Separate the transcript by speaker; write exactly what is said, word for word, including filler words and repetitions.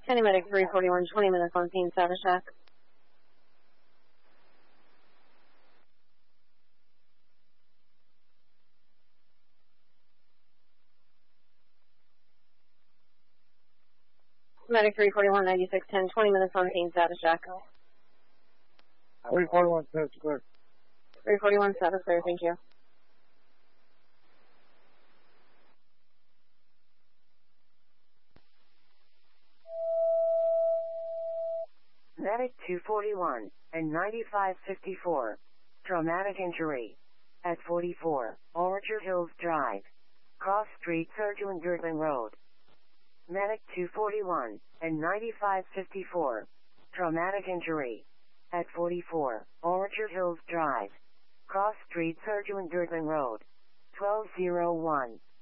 Speaker 1: County Medic three forty-one, twenty minutes on scene, status check. Medic three forty-one, ninety-six ten, twenty minutes on scene, status check.
Speaker 2: three forty-one, status clear.
Speaker 1: three forty-one, status clear, thank you.
Speaker 3: Medic two forty-one and ninety-five fifty-four. Traumatic injury. At forty-four, Orchard Hills Drive. Cross Street, Surgeon Girtling Road. Medic two forty-one and ninety-five fifty-four. Traumatic injury. At forty-four, Orchard Hills Drive. Cross Street, Surgeon Girtling Road. twelve oh one.